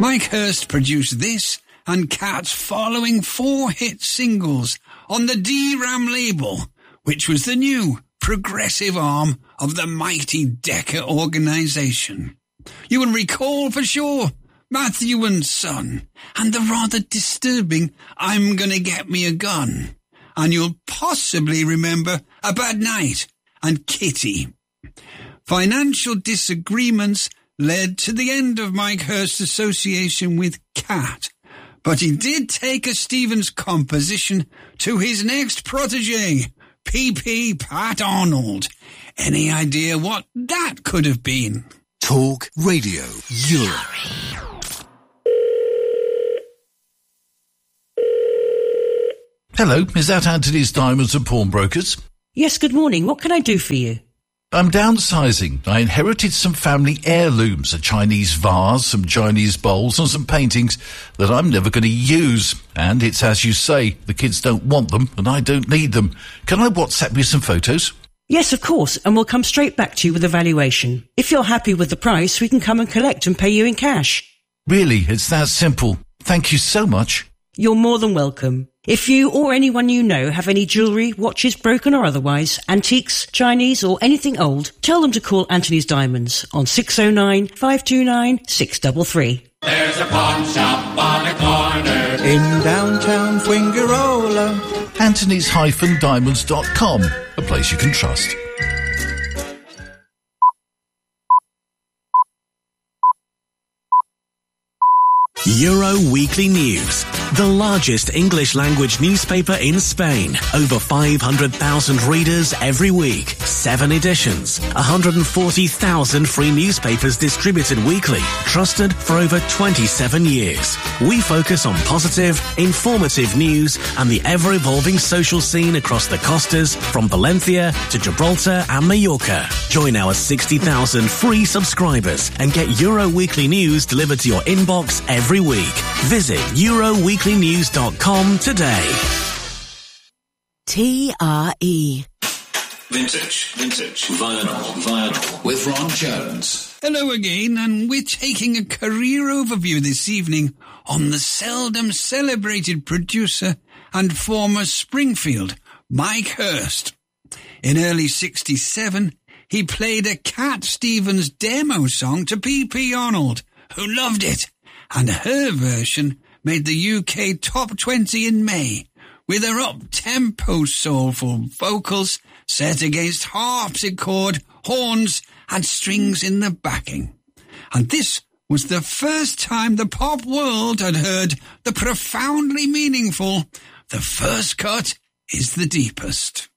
Mike Hurst produced this and Cat's following 4 hit singles on the D-Ram label, which was the new progressive arm of the mighty Decca organisation. You will recall for sure Matthew and Son, and the rather disturbing I'm Gonna Get Me a Gun. And you'll possibly remember A Bad Night and Kitty. Financial disagreements led to the end of Mike Hurst's association with Cat, but he did take a Stevens composition to his next protege, P.P. Pat Arnold. Any idea what that could have been? Talk Radio Europe. Hello, is that Anthony's Diamonds and Pawnbrokers? Yes, good morning. What can I do for you? I'm downsizing. I inherited some family heirlooms, a Chinese vase, some Chinese bowls and some paintings that I'm never going to use. And it's as you say, the kids don't want them and I don't need them. Can I WhatsApp you some photos? Yes, of course, and we'll come straight back to you with a valuation. If you're happy with the price, we can come and collect and pay you in cash. Really, it's that simple. Thank you so much. You're more than welcome. If you or anyone you know have any jewellery, watches, broken or otherwise, antiques, Chinese or anything old, tell them to call Anthony's Diamonds on 609 529 633. There's a pawn shop on a corner in downtown Fuengirola. Anthony's-diamonds.com, a place you can trust. Euro Weekly News, the largest English-language newspaper in Spain. Over 500,000 readers every week. 7 editions. 140,000 free newspapers distributed weekly. Trusted for over 27 years. We focus on positive, informative news and the ever-evolving social scene across the costas from Valencia to Gibraltar and Mallorca. Join our 60,000 free subscribers and get Euro Weekly News delivered to your inbox every week. Visit EuroWeeklyNews.com today. TRE. Vintage, vinyl, with Ron Jones. Hello again, and we're taking a career overview this evening on the seldom celebrated producer and former Springfield, Mike Hurst. In early '67, he played a Cat Stevens demo song to P.P. Arnold, who loved it, and her version made the UK top 20 in May, with her up-tempo soulful vocals set against harpsichord, horns and strings in the backing. And this was the first time the pop world had heard the profoundly meaningful "The First Cut is the Deepest."